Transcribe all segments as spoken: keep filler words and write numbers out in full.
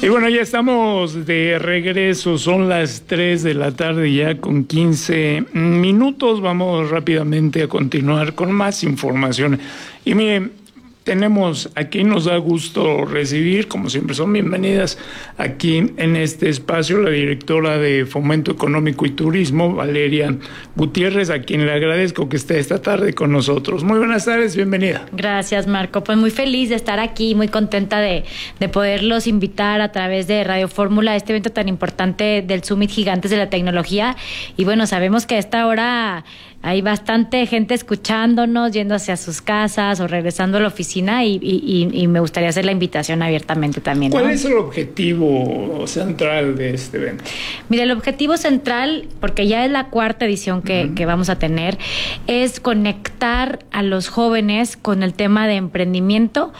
Y bueno, ya estamos de regreso, son las tres de la tarde ya con quince minutos. Vamos rápidamente a continuar con más información. Y miren, tenemos aquí, nos da gusto recibir, como siempre son bienvenidas aquí en este espacio, la directora de Fomento Económico y Turismo, Valeria Gutiérrez, a quien le agradezco que esté esta tarde con nosotros. Muy buenas tardes, bienvenida. Gracias, Marco. Pues muy feliz de estar aquí, muy contenta de, de poderlos invitar a través de Radio Fórmula a este evento tan importante del Summit Gigantes de la Tecnología. Y bueno, sabemos que a esta hora hay bastante gente escuchándonos, yendo hacia sus casas o regresando a la oficina y, y, y me gustaría hacer la invitación abiertamente también, ¿no? ¿Cuál es el objetivo central de este evento? Mira, el objetivo central, porque ya es la cuarta edición que, uh-huh. que vamos a tener, es conectar a los jóvenes con el tema de emprendimiento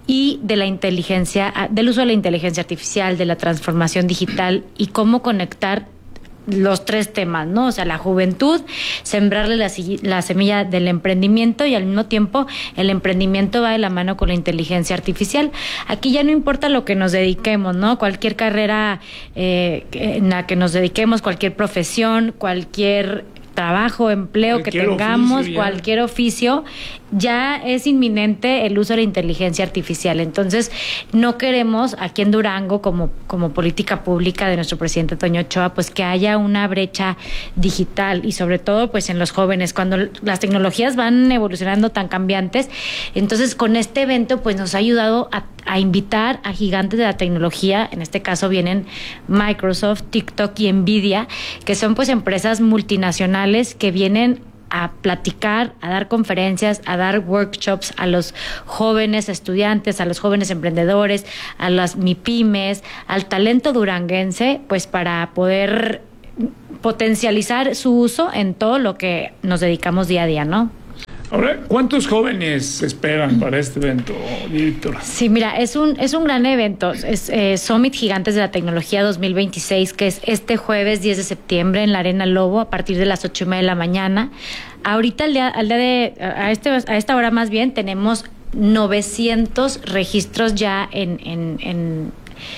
y de la inteligencia, del uso de la inteligencia artificial, de la transformación digital y cómo conectar los tres temas, ¿no? O sea, la juventud, sembrarle la, la semilla del emprendimiento y al mismo tiempo el emprendimiento va de la mano con la inteligencia artificial. Aquí ya no importa lo que nos dediquemos, ¿no? Cualquier carrera eh, en la que nos dediquemos, cualquier profesión, cualquier trabajo, empleo cualquier que tengamos, oficio cualquier oficio, ya es inminente el uso de la inteligencia artificial. Entonces, no queremos aquí en Durango, como, como política pública de nuestro presidente Toño Ochoa, pues que haya una brecha digital y sobre todo pues en los jóvenes, cuando las tecnologías van evolucionando tan cambiantes. Entonces, con este evento pues nos ha ayudado a, a invitar a gigantes de la tecnología, en este caso vienen Microsoft, TikTok y Nvidia, que son pues empresas multinacionales que vienen a platicar, a dar conferencias, a dar workshops a los jóvenes estudiantes, a los jóvenes emprendedores, a las MIPYMES, al talento duranguense, pues para poder potencializar su uso en todo lo que nos dedicamos día a día, ¿no? Ahora, ¿cuántos jóvenes esperan para este evento, directora? Sí, mira, es un es un gran evento. Es eh, Summit Gigantes de la Tecnología dos mil veintiséis, que es este jueves diez de septiembre en la Arena Lobo a partir de las ocho y media de la mañana. Ahorita, al día, al día de, a, este, a esta hora más bien, tenemos novecientos registros ya en... en, en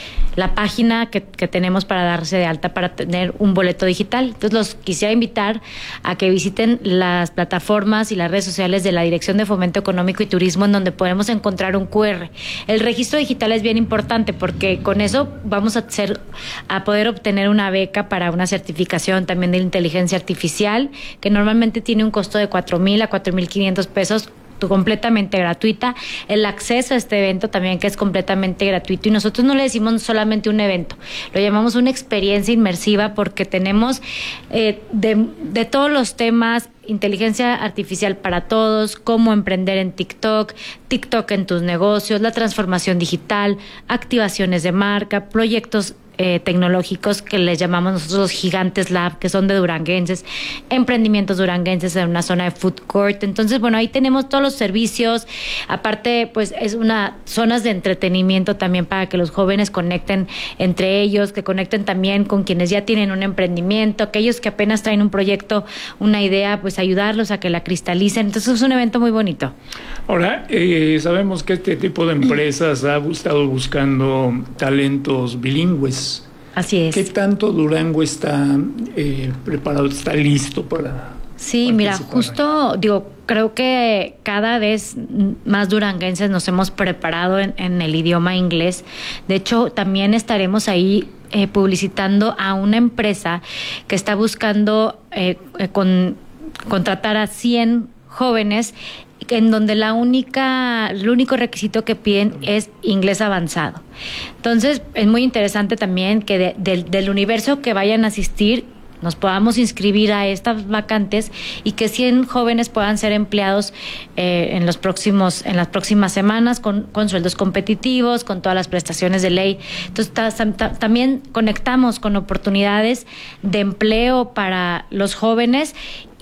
la página que, que tenemos para darse de alta para tener un boleto digital. Entonces los quisiera invitar a que visiten las plataformas y las redes sociales de la Dirección de Fomento Económico y Turismo, en donde podemos encontrar un cu erre. El registro digital es bien importante porque con eso vamos a hacer, a poder obtener una beca para una certificación también de inteligencia artificial, que normalmente tiene un costo de cuatro mil a cuatro mil quinientos pesos, completamente gratuita, el acceso a este evento también, que es completamente gratuito, y nosotros no le decimos solamente un evento, lo llamamos una experiencia inmersiva porque tenemos eh, de, de todos los temas: inteligencia artificial para todos, cómo emprender en TikTok, TikTok en tus negocios, la transformación digital, activaciones de marca, proyectos Eh, tecnológicos que les llamamos nosotros los Gigantes Lab, que son de duranguenses, emprendimientos duranguenses en una zona de food court. Entonces, bueno, ahí tenemos todos los servicios. Aparte, pues es una zonas de entretenimiento también para que los jóvenes conecten entre ellos, que conecten también con quienes ya tienen un emprendimiento, aquellos que apenas traen un proyecto, una idea, pues ayudarlos a que la cristalicen. Entonces es un evento muy bonito. Ahora, eh, sabemos que este tipo de empresas ha estado buscando talentos bilingües. Así es. ¿Qué tanto Durango está eh, preparado, está listo para...? Sí, mira, justo, digo, creo que cada vez más duranguenses nos hemos preparado en, en el idioma inglés. De hecho, también estaremos ahí eh, publicitando a una empresa que está buscando eh, con, contratar a cien jóvenes, en donde la única, el único requisito que piden es inglés avanzado. Entonces, es muy interesante también que de, de, del universo que vayan a asistir, nos podamos inscribir a estas vacantes y que cien jóvenes puedan ser empleados eh, en los próximos, en las próximas semanas con, con sueldos competitivos, con todas las prestaciones de ley. Entonces, ta, ta, también conectamos con oportunidades de empleo para los jóvenes.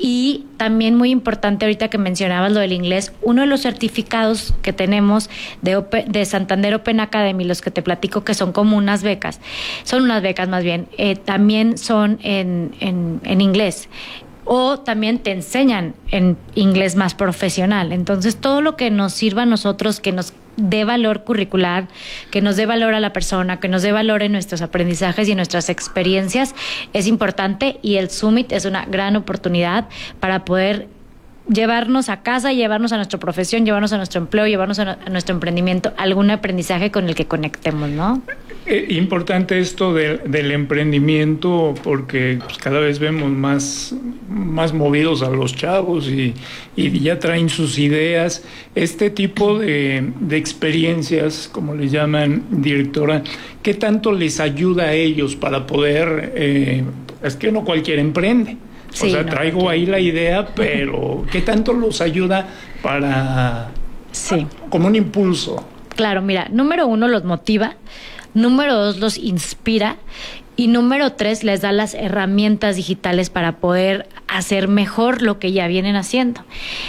Y también muy importante, ahorita que mencionabas lo del inglés, uno de los certificados que tenemos de, Open, de Santander Open Academy, los que te platico que son como unas becas, son unas becas más bien, eh, también son en, en, en inglés. O también te enseñan en inglés más profesional. Entonces, todo lo que nos sirva a nosotros, que nos dé valor curricular, que nos dé valor a la persona, que nos dé valor en nuestros aprendizajes y en nuestras experiencias, es importante, y el Summit es una gran oportunidad para poder llevarnos a casa, llevarnos a nuestra profesión, llevarnos a nuestro empleo, llevarnos a, no, a nuestro emprendimiento, algún aprendizaje con el que conectemos, ¿no? Eh, importante esto de, del emprendimiento, porque pues, cada vez vemos más, más movidos a los chavos y, y ya traen sus ideas. Este tipo de, de experiencias, como les llaman, directora, ¿qué tanto les ayuda a ellos para poder, eh, es que no cualquiera emprende? Sí, o sea, no, traigo porque... ahí la idea, pero ¿qué tanto los ayuda para... Sí. como un impulso? Claro, mira, número uno, los motiva, número dos, los inspira, y número tres, les da las herramientas digitales para poder hacer mejor lo que ya vienen haciendo.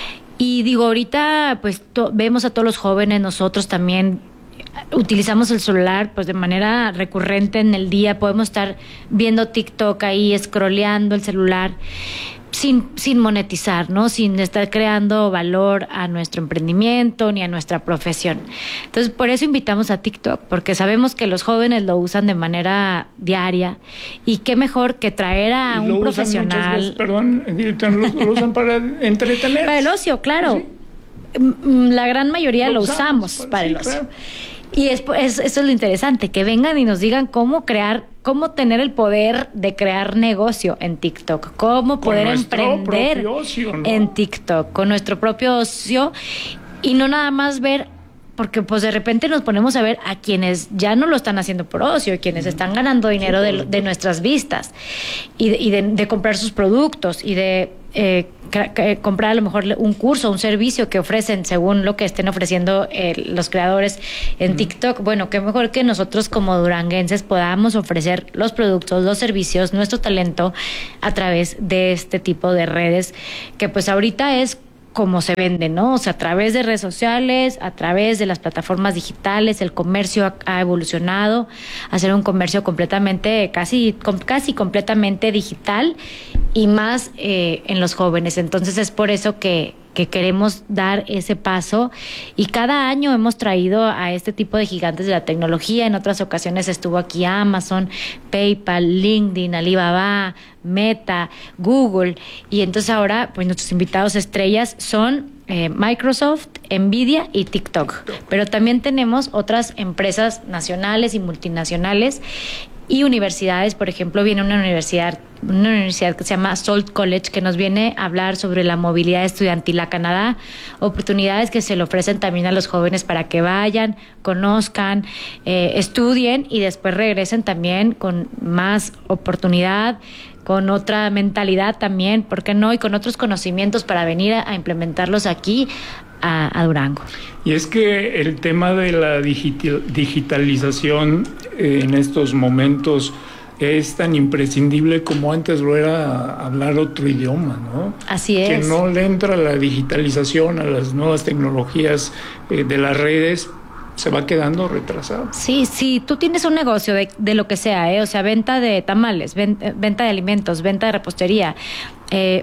Y digo, ahorita pues to- vemos a todos los jóvenes, nosotros también utilizamos el celular pues de manera recurrente en el día, podemos estar viendo TikTok ahí, scrolleando el celular sin, sin monetizar, ¿no? Sin estar creando valor a nuestro emprendimiento ni a nuestra profesión. Entonces, por eso invitamos a TikTok, porque sabemos que los jóvenes lo usan de manera diaria, y qué mejor que traer a un profesional. Veces, perdón, lo, lo usan para entretener. Para el ocio, claro. ¿Sí? La gran mayoría lo, lo usamos, usamos para, para sí, el ocio. Claro. Y es, es, eso es lo interesante, que vengan y nos digan cómo crear, cómo tener el poder de crear negocio en TikTok, cómo poder emprender ocio, ¿no? en TikTok, con nuestro propio ocio, y no nada más ver, porque pues de repente nos ponemos a ver a quienes ya no lo están haciendo por ocio, quienes están ganando dinero de, de nuestras vistas, y de, y de, de comprar sus productos, y de eh, comprar a lo mejor un curso, un servicio que ofrecen según lo que estén ofreciendo eh, los creadores en TikTok. Bueno, qué mejor que nosotros como duranguenses podamos ofrecer los productos, los servicios, nuestro talento a través de este tipo de redes, que pues ahorita es como se vende, ¿no? O sea, a través de redes sociales, a través de las plataformas digitales, el comercio ha, ha evolucionado a ser un comercio completamente, casi, com, casi completamente digital, y más eh, en los jóvenes. Entonces es por eso que, que queremos dar ese paso, y cada año hemos traído a este tipo de gigantes de la tecnología. En otras ocasiones estuvo aquí Amazon, PayPal, LinkedIn, Alibaba, Meta, Google, y entonces ahora pues nuestros invitados estrellas son eh, Microsoft, Nvidia y TikTok, pero también tenemos otras empresas nacionales y multinacionales y universidades. Por ejemplo, viene una universidad una universidad que se llama Salt College, que nos viene a hablar sobre la movilidad estudiantil a Canadá, oportunidades que se le ofrecen también a los jóvenes para que vayan, conozcan, eh, estudien y después regresen también con más oportunidad, con otra mentalidad también, ¿por qué no? Y con otros conocimientos para venir a, a implementarlos aquí a, a Durango. Y es que el tema de la digital, digitalización eh, en estos momentos es tan imprescindible como antes lo era hablar otro idioma, ¿no? Así es. Que no le entra la digitalización a las nuevas tecnologías eh, de las redes, se va quedando retrasado. Sí, sí, tú tienes un negocio de, de lo que sea, ¿eh? O sea, venta de tamales, ven, venta de alimentos, venta de repostería, eh,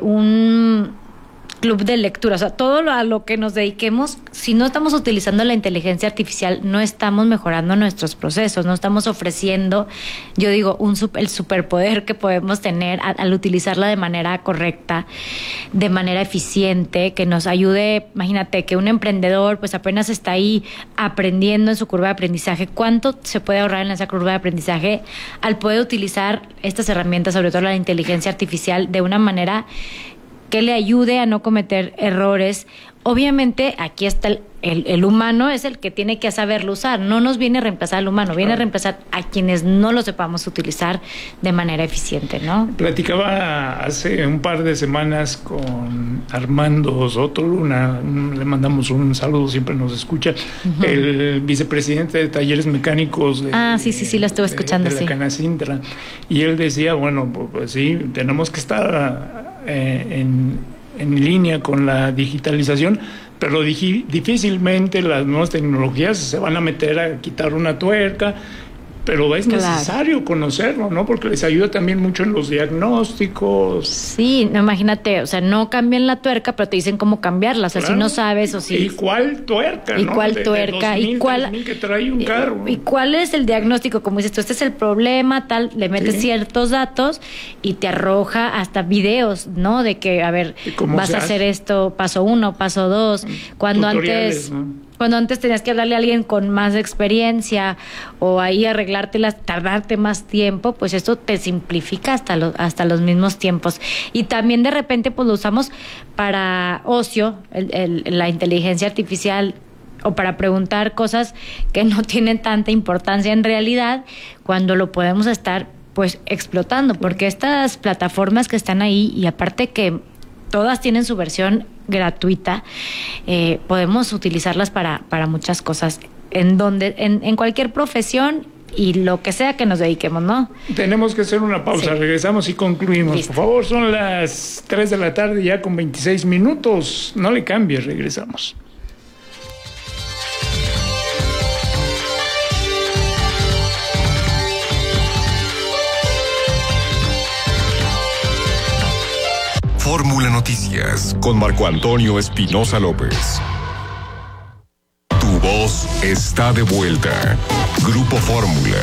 un club de lectura, o sea, todo lo, a lo que nos dediquemos, si no estamos utilizando la inteligencia artificial, no estamos mejorando nuestros procesos, no estamos ofreciendo, yo digo, un super, el superpoder que podemos tener al, al utilizarla de manera correcta, de manera eficiente, que nos ayude. Imagínate que un emprendedor pues apenas está ahí aprendiendo en su curva de aprendizaje, ¿cuánto se puede ahorrar en esa curva de aprendizaje al poder utilizar estas herramientas, sobre todo la inteligencia artificial, de una manera que le ayude a no cometer errores? Obviamente aquí está el, el, el humano es el que tiene que saberlo usar, no nos viene a reemplazar al humano, viene a reemplazar a quienes no lo sepamos utilizar de manera eficiente, ¿no? Platicaba hace un par de semanas con Armando Soto Luna, le mandamos un saludo, siempre nos escucha, uh-huh. el vicepresidente de Talleres Mecánicos de, ah, sí, sí, sí, lo estuve escuchando, de, de sí. la Canacintra, y él decía, bueno, pues, pues sí, tenemos que estar eh, en, en línea con la digitalización, pero digi- difícilmente las nuevas tecnologías se van a meter a quitar una tuerca pero es Claro. necesario conocerlo, ¿no? Porque les ayuda también mucho en los diagnósticos. Sí, no, imagínate, o sea, no cambian la tuerca, pero te dicen cómo cambiarla, o sea, Claro. si no sabes o si... ¿Y cuál tuerca, ¿Y no? cuál De- de tuerca? dos mil, ¿Y cuál- tres mil que trae un carro. ¿Y cuál es el diagnóstico? Como dices tú, este es el problema, tal, le metes Sí. ciertos datos y te arroja hasta videos, ¿no? De que, a ver, ¿Y cómo vas se a hace? hacer esto, paso uno, paso dos, cuando Tutoriales, antes... ¿no? Cuando antes tenías que hablarle a alguien con más experiencia o ahí arreglártelas, tardarte más tiempo, pues esto te simplifica hasta los, hasta los mismos tiempos. Y también de repente pues lo usamos para ocio, el, el, la inteligencia artificial, o para preguntar cosas que no tienen tanta importancia en realidad, cuando lo podemos estar pues explotando, porque estas plataformas que están ahí, y aparte que todas tienen su versión gratuita, eh, podemos utilizarlas para, para muchas cosas, en donde, en, en cualquier profesión y lo que sea que nos dediquemos, ¿no? Tenemos que hacer una pausa, Sí. regresamos y concluimos. Listo. Por favor, son las tres de la tarde ya con veintiséis minutos. No le cambies, regresamos. Fórmula Noticias con Marco Antonio Espinosa López. Tu voz está de vuelta. Grupo Fórmula.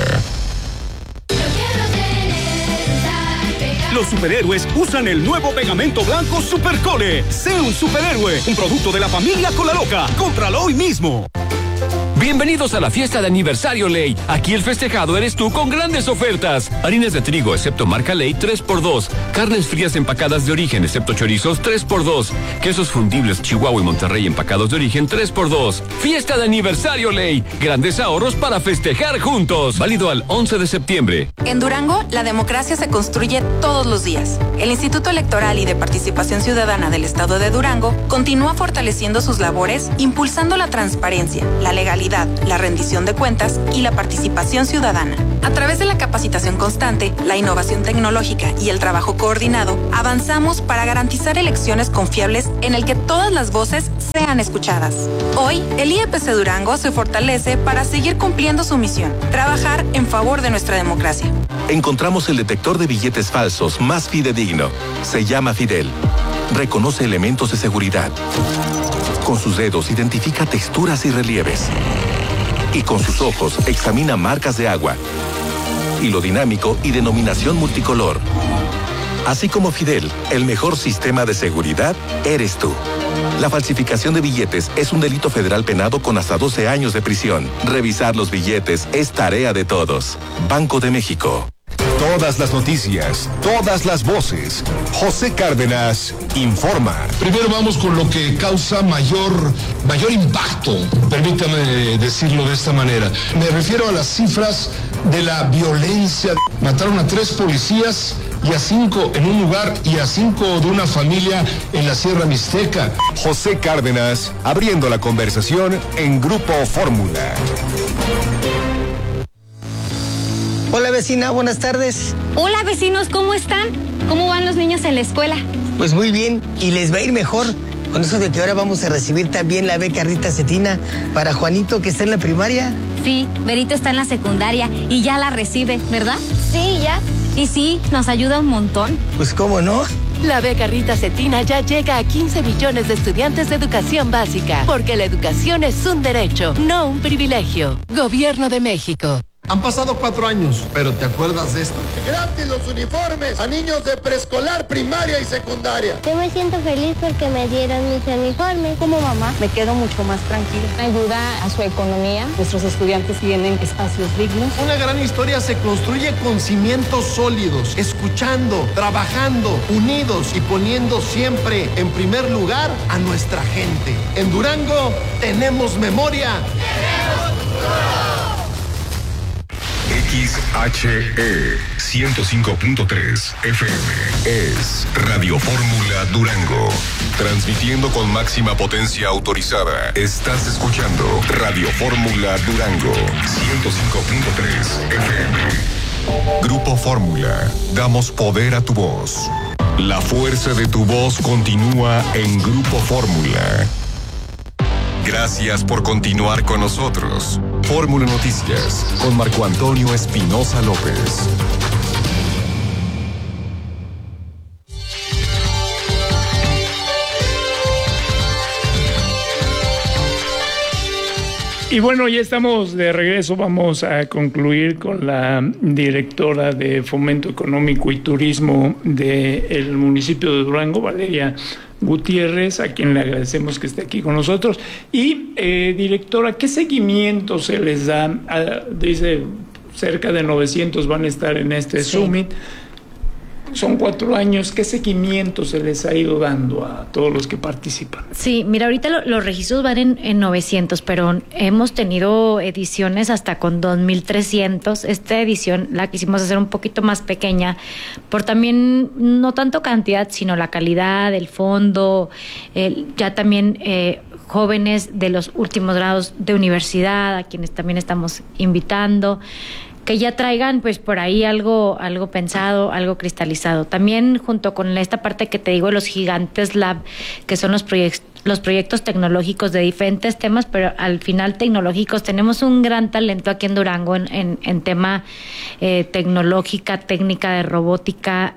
Los superhéroes usan el nuevo pegamento blanco Supercole. Sé un superhéroe, un producto de la familia Cola Loca. Cómpralo hoy mismo. Bienvenidos a la fiesta de aniversario Ley. Aquí el festejado eres tú con grandes ofertas. Harinas de trigo, excepto marca Ley, tres por dos. Carnes frías empacadas de origen, excepto chorizos, tres por dos. Quesos fundibles Chihuahua y Monterrey empacados de origen, tres por dos. Fiesta de aniversario Ley. Grandes ahorros para festejar juntos. Válido al once de septiembre. En Durango, la democracia se construye todos los días. El Instituto Electoral y de Participación Ciudadana del Estado de Durango continúa fortaleciendo sus labores, impulsando la transparencia, la legalidad, la rendición de cuentas y la participación ciudadana. A través de la capacitación constante, la innovación tecnológica y el trabajo coordinado, avanzamos para garantizar elecciones confiables en el que todas las voces sean escuchadas. Hoy, el I E P C Durango se fortalece para seguir cumpliendo su misión, trabajar en favor de nuestra democracia. Encontramos el detector de billetes falsos más fidedigno. Se llama Fidel. Reconoce elementos de seguridad. Con sus dedos identifica texturas y relieves. Y con sus ojos examina marcas de agua. Hilo dinámico y denominación multicolor. Así como Fidel, el mejor sistema de seguridad eres tú. La falsificación de billetes es un delito federal penado con hasta doce años de prisión. Revisar los billetes es tarea de todos. Banco de México. Todas las noticias, todas las voces. José Cárdenas informa. Primero vamos con lo que causa mayor, mayor impacto, permítame decirlo de esta manera. Me refiero a las cifras de la violencia. Mataron a tres policías y a cinco en un lugar y a cinco de una familia en la Sierra Mixteca. José Cárdenas abriendo la conversación en Grupo Fórmula. Hola vecina, buenas tardes. Hola vecinos, ¿cómo están? ¿Cómo van los niños en la escuela? Pues muy bien, y les va a ir mejor. Con eso de que ahora vamos a recibir también la beca Rita Cetina para Juanito, que está en la primaria. Sí, Berito está en la secundaria y ya la recibe, ¿verdad? Sí, ya. Y sí, nos ayuda un montón. Pues cómo no. La beca Rita Cetina ya llega a quince millones de estudiantes de educación básica, porque la educación es un derecho, no un privilegio. Gobierno de México. Han pasado cuatro años, pero ¿te acuerdas de esto? Gratis los uniformes a niños de preescolar, primaria y secundaria. Yo me siento feliz porque me dieron mis uniformes. Como mamá, me quedo mucho más tranquila. Ayuda a su economía. Nuestros estudiantes tienen espacios dignos. Una gran historia se construye con cimientos sólidos, escuchando, trabajando, unidos y poniendo siempre en primer lugar a nuestra gente. En Durango tenemos memoria. ¡Tenemos futuro! X H E ciento cinco punto tres F M es Radio Fórmula Durango. Transmitiendo con máxima potencia autorizada. Estás escuchando Radio Fórmula Durango ciento cinco punto tres F M. Grupo Fórmula. Damos poder a tu voz. La fuerza de tu voz continúa en Grupo Fórmula. Gracias por continuar con nosotros. Fórmula Noticias con Marco Antonio Espinosa López. Y bueno, ya estamos de regreso. Vamos a concluir con la directora de Fomento Económico y Turismo del municipio de Durango, Valeria Gutiérrez, a quien le agradecemos que esté aquí con nosotros. Y, eh, directora, ¿qué seguimiento se les da? A, dice, cerca de novecientos van a estar en este sí. Summit. Son cuatro años. ¿Qué seguimiento se les ha ido dando a todos los que participan? Sí, mira, ahorita lo, los registros van en, en novecientos, pero hemos tenido ediciones hasta con dos mil trescientos. Esta edición la quisimos hacer un poquito más pequeña, por también no tanto cantidad, sino la calidad, el fondo, el, ya también eh, jóvenes de los últimos grados de universidad, a quienes también estamos invitando, que ya traigan pues por ahí algo algo pensado, algo cristalizado. También junto con esta parte que te digo de los Gigantes Lab, que son los proyectos los proyectos tecnológicos de diferentes temas, pero al final tecnológicos. Tenemos un gran talento aquí en Durango en, en, en tema eh, tecnológica, técnica de robótica.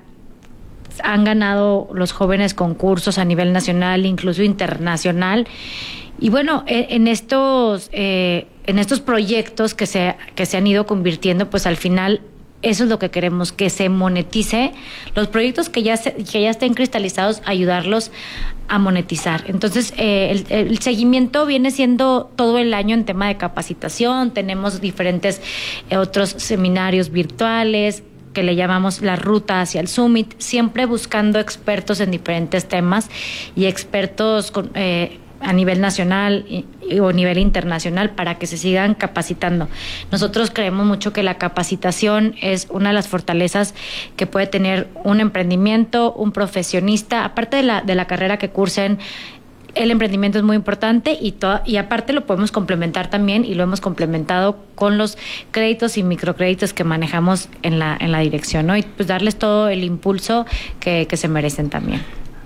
Han ganado los jóvenes concursos a nivel nacional, incluso internacional. Y bueno, en estos eh, en estos proyectos que se que se han ido convirtiendo, pues al final eso es lo que queremos, que se monetice los proyectos que ya se, que ya estén cristalizados, ayudarlos a monetizar. Entonces, eh, el, el seguimiento viene siendo todo el año en tema de capacitación. Tenemos diferentes eh, otros seminarios virtuales que le llamamos la ruta hacia el Summit, siempre buscando expertos en diferentes temas y expertos con eh, a nivel nacional y, y, o nivel internacional para que se sigan capacitando. Nosotros creemos mucho que la capacitación es una de las fortalezas que puede tener un emprendimiento, un profesionista, aparte de la, de la carrera que cursen. El emprendimiento es muy importante y, to- y aparte lo podemos complementar también, y lo hemos complementado con los créditos y microcréditos que manejamos en la, en la dirección, ¿no? Y pues darles todo el impulso que, que se merecen también.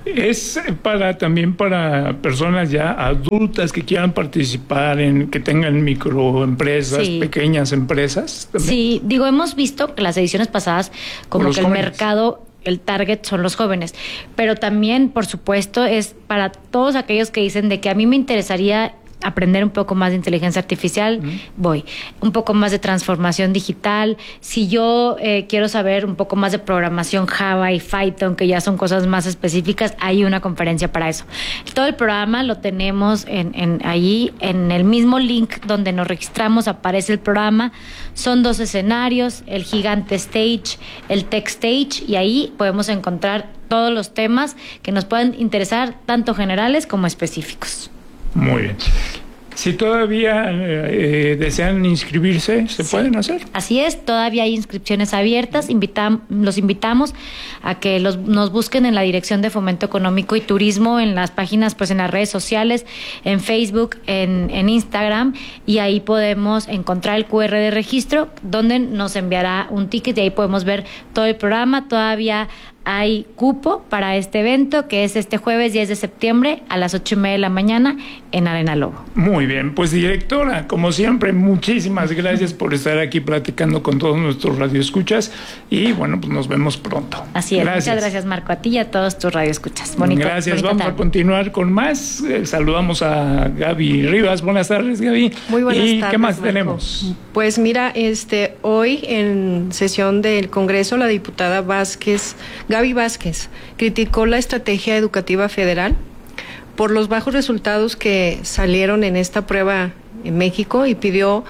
Es para también para personas ya adultas que quieran participar, en que tengan microempresas, sí. pequeñas empresas. ¿También? Sí, digo, hemos visto que las ediciones pasadas como Los que el jóvenes. mercado, el target son los jóvenes, pero también, por supuesto, es para todos aquellos que dicen de que a mí me interesaría aprender un poco más de inteligencia artificial, uh-huh. voy. Un poco más de transformación digital. Si yo eh, quiero saber un poco más de programación Java y Python, que ya son cosas más específicas, hay una conferencia para eso. Todo el programa lo tenemos en, en allí, en el mismo link donde nos registramos, aparece el programa. Son dos escenarios, el Gigante Stage, el Tech Stage, y ahí podemos encontrar todos los temas que nos puedan interesar, tanto generales como específicos. Muy bien. Si todavía eh, desean inscribirse, ¿se sí. pueden hacer? Así es, todavía hay inscripciones abiertas. Invitam- los invitamos a que los, nos busquen en la Dirección de Fomento Económico y Turismo, en las páginas, pues en las redes sociales, en Facebook, en, en Instagram, y ahí podemos encontrar el cu erre de registro, donde nos enviará un ticket y ahí podemos ver todo el programa. Todavía hay cupo para este evento, que es este jueves diez de septiembre a las ocho y media de la mañana en Arena Lobo. Muy bien, pues directora, como siempre, muchísimas gracias por estar aquí platicando con todos nuestros radioescuchas, y bueno, pues nos vemos pronto. Así es, gracias. Muchas gracias, Marco, a ti y a todos tus radioescuchas. Bonito, gracias, bonita vamos tarde. a continuar con más. Eh, saludamos a Gaby Rivas. Buenas tardes, Gaby. Muy buenas ¿Y tardes, qué más Marco. tenemos? Pues mira, este hoy en sesión del Congreso, la diputada Vázquez, Gaby Vázquez, criticó la estrategia educativa federal por los bajos resultados que salieron en esta prueba en México, y pidió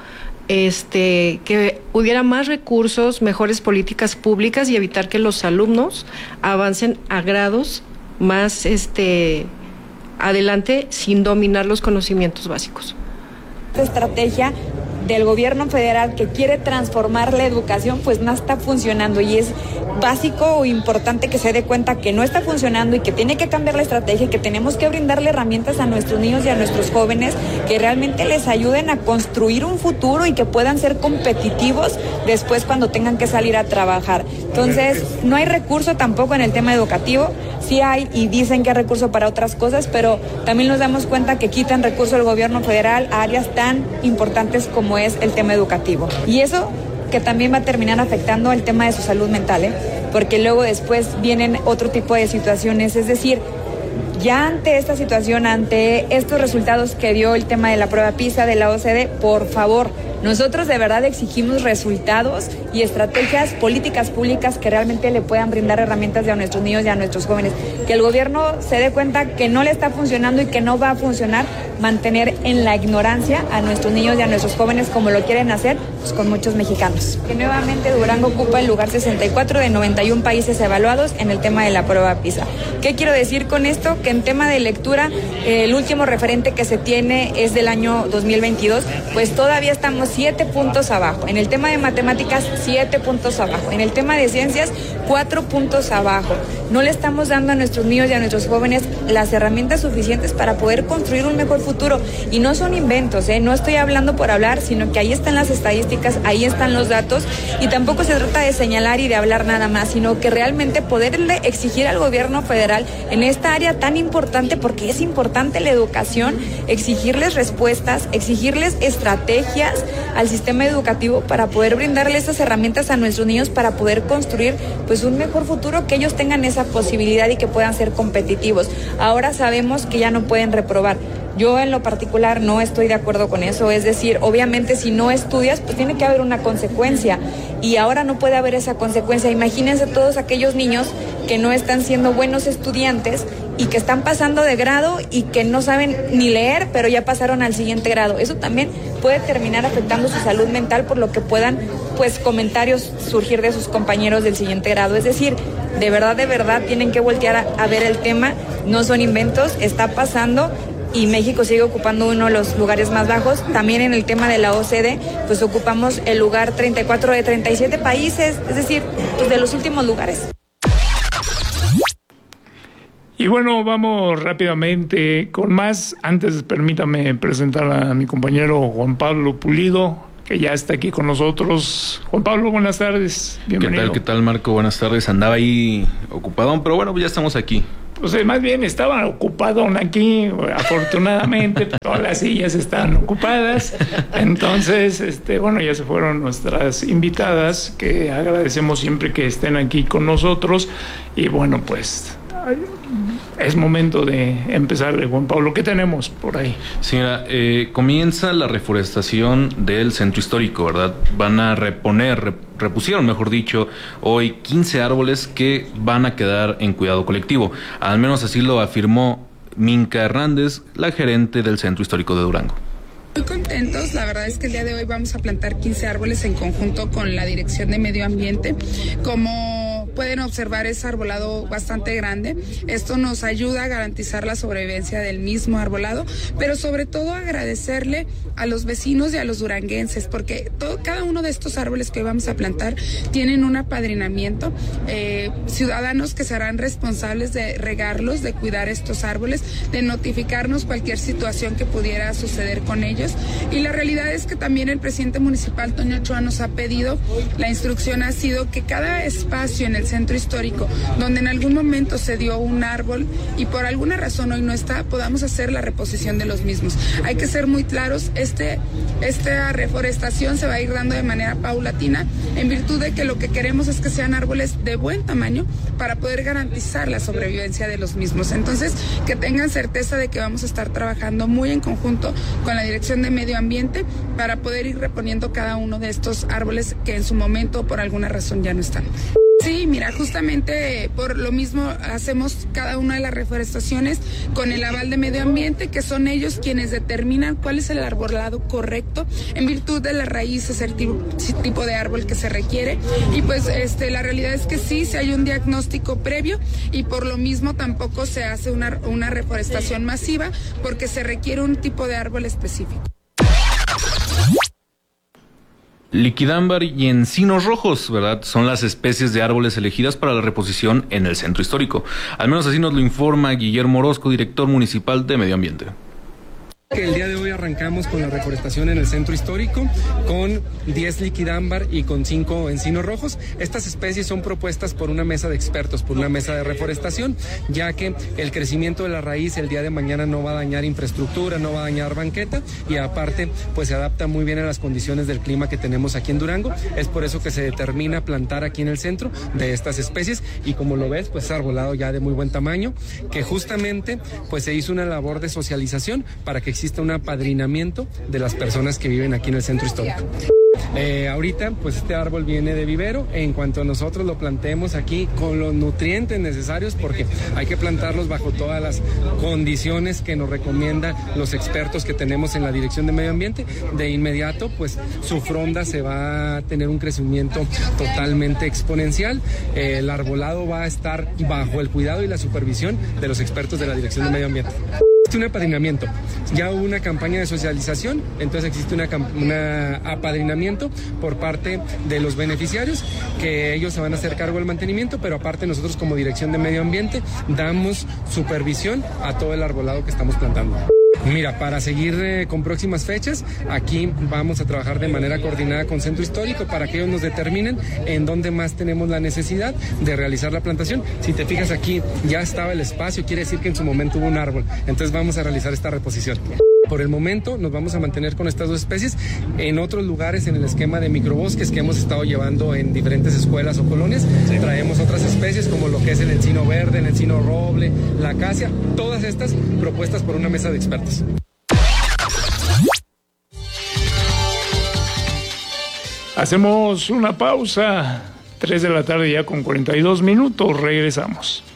este que hubiera más recursos, mejores políticas públicas y evitar que los alumnos avancen a grados más este adelante sin dominar los conocimientos básicos. Esta estrategia del gobierno federal que quiere transformar la educación, pues no está funcionando, y es básico o importante que se dé cuenta que no está funcionando y que tiene que cambiar la estrategia, y que tenemos que brindarle herramientas a nuestros niños y a nuestros jóvenes que realmente les ayuden a construir un futuro y que puedan ser competitivos después cuando tengan que salir a trabajar. Entonces, no hay recurso tampoco en el tema educativo. sí hay y dicen que hay recurso para otras cosas, pero también nos damos cuenta que quitan recurso del gobierno federal a áreas tan importantes como es el tema educativo. Y eso que también va a terminar afectando el tema de su salud mental, ¿eh? Porque luego después vienen otro tipo de situaciones, es decir, ya ante esta situación, ante estos resultados que dio el tema de la prueba PISA de la O C D, por favor, nosotros de verdad exigimos resultados y estrategias, políticas públicas que realmente le puedan brindar herramientas a nuestros niños y a nuestros jóvenes. Que el gobierno se dé cuenta que no le está funcionando y que no va a funcionar mantener en la ignorancia a nuestros niños y a nuestros jóvenes como lo quieren hacer pues, con muchos mexicanos. Que nuevamente Durango ocupa el lugar sesenta y cuatro de noventa y uno países evaluados en el tema de la prueba PISA. ¿Qué quiero decir con esto? Que en tema de lectura, eh, el último referente que se tiene es del año dos mil veintidós, pues todavía estamos siete puntos abajo. En el tema de matemáticas, siete puntos abajo. En el tema de ciencias, cuatro puntos abajo. No le estamos dando a nuestros niños y a nuestros jóvenes las herramientas suficientes para poder construir un mejor futuro. Y no son inventos, ¿eh? No estoy hablando por hablar, sino que ahí están las estadísticas, ahí están los datos, y tampoco se trata de señalar y de hablar nada más, sino que realmente poderle exigir al gobierno federal en esta área tan importante, porque es importante la educación, exigirles respuestas, exigirles estrategias al sistema educativo para poder brindarle esas herramientas a nuestros niños para poder construir pues un mejor futuro, que ellos tengan esa posibilidad y que puedan ser competitivos. Ahora sabemos que ya no pueden reprobar. Yo en lo particular no estoy de acuerdo con eso, es decir, obviamente si no estudias pues tiene que haber una consecuencia y ahora no puede haber esa consecuencia. Imagínense todos aquellos niños que no están siendo buenos estudiantes y que están pasando de grado y que no saben ni leer, pero ya pasaron al siguiente grado. Eso también puede terminar afectando su salud mental, por lo que puedan pues comentarios surgir de sus compañeros del siguiente grado. Es decir, de verdad, de verdad tienen que voltear a, a ver el tema, no son inventos, está pasando. Y México sigue ocupando uno de los lugares más bajos. También en el tema de la O C D, pues ocupamos el lugar treinta y cuatro de treinta y siete países, es decir, pues de los últimos lugares. Y bueno, vamos rápidamente con más. Antes, permítame presentar a mi compañero Juan Pablo Pulido, que ya está aquí con nosotros. Juan Pablo, buenas tardes. Bienvenido. ¿Qué tal, qué tal, Marco? Buenas tardes. Andaba ahí ocupadón, pero bueno, pues ya estamos aquí. Pues más bien estaba ocupado aquí, afortunadamente todas las sillas están ocupadas, entonces, este, bueno, ya se fueron nuestras invitadas, que agradecemos siempre que estén aquí con nosotros, y bueno, pues es momento de empezar, Juan Pablo. ¿Qué tenemos por ahí? Señora, eh, comienza la reforestación del centro histórico, ¿verdad? Van a reponer, rep, repusieron, mejor dicho, hoy quince árboles que van a quedar en cuidado colectivo. Al menos así lo afirmó Minka Hernández, la gerente del centro histórico de Durango. Muy contentos, la verdad es que el día de hoy vamos a plantar quince árboles en conjunto con la Dirección de Medio Ambiente. Como pueden observar, es arbolado bastante grande. Esto nos ayuda a garantizar la sobrevivencia del mismo arbolado, pero sobre todo agradecerle a los vecinos y a los duranguenses, porque todo, cada uno de estos árboles que hoy vamos a plantar tienen un apadrinamiento, eh, ciudadanos que serán responsables de regarlos, de cuidar estos árboles, de notificarnos cualquier situación que pudiera suceder con ellos. Y la realidad es que también el presidente municipal, Toño Ochoa, nos ha pedido, la instrucción ha sido que cada espacio en el centro histórico donde en algún momento se dio un árbol y por alguna razón hoy no está, podamos hacer la reposición de los mismos. Hay que ser muy claros, este, esta reforestación se va a ir dando de manera paulatina, en virtud de que lo que queremos es que sean árboles de buen tamaño para poder garantizar la sobrevivencia de los mismos. Entonces, que tengan certeza de que vamos a estar trabajando muy en conjunto con la Dirección de Medio Ambiente para poder ir reponiendo cada uno de estos árboles que en su momento por alguna razón ya no están. Sí, mira, justamente por lo mismo hacemos cada una de las reforestaciones con el aval de Medio Ambiente, que son ellos quienes determinan cuál es el arbolado correcto en virtud de las raíces, el tipo de árbol que se requiere. Y pues este, la realidad es que sí, si hay un diagnóstico previo y por lo mismo tampoco se hace una, una reforestación masiva porque se requiere un tipo de árbol específico. Liquidámbar y encinos rojos, ¿verdad? Son las especies de árboles elegidas para la reposición en el centro histórico. Al menos así nos lo informa Guillermo Orozco, director municipal de Medio Ambiente. Que el día de hoy arrancamos con la reforestación en el centro histórico con diez liquidámbar y con cinco encinos rojos. Estas especies son propuestas por una mesa de expertos, por una mesa de reforestación, ya que el crecimiento de la raíz el día de mañana no va a dañar infraestructura, no va a dañar banqueta y aparte pues se adapta muy bien a las condiciones del clima que tenemos aquí en Durango. Es por eso que se determina plantar aquí en el centro de estas especies y como lo ves pues es arbolado ya de muy buen tamaño, que justamente pues se hizo una labor de socialización para que existe un apadrinamiento de las personas que viven aquí en el centro histórico. Eh, ahorita pues este árbol viene de vivero, en cuanto nosotros lo plantemos aquí con los nutrientes necesarios, porque hay que plantarlos bajo todas las condiciones que nos recomiendan los expertos que tenemos en la Dirección de Medio Ambiente, de inmediato pues su fronda se va a tener un crecimiento totalmente exponencial. Eh, el arbolado va a estar bajo el cuidado y la supervisión de los expertos de la Dirección de Medio Ambiente. Existe un apadrinamiento, ya hubo una campaña de socialización, entonces existe una, una apadrinamiento por parte de los beneficiarios, que ellos se van a hacer cargo del mantenimiento, pero aparte nosotros como Dirección de Medio Ambiente damos supervisión a todo el arbolado que estamos plantando. Mira, para seguir eh, con próximas fechas, aquí vamos a trabajar de manera coordinada con Centro Histórico para que ellos nos determinen en dónde más tenemos la necesidad de realizar la plantación. Si te fijas aquí, ya estaba el espacio, quiere decir que en su momento hubo un árbol, entonces vamos a realizar esta reposición. Por el momento nos vamos a mantener con estas dos especies. En otros lugares, en el esquema de microbosques que hemos estado llevando en diferentes escuelas o colonias, sí, traemos otras especies como lo que es el encino verde, el encino roble, la acacia, todas estas propuestas por una mesa de expertos. Hacemos una pausa, tres de la tarde ya con cuarenta y dos minutos, regresamos.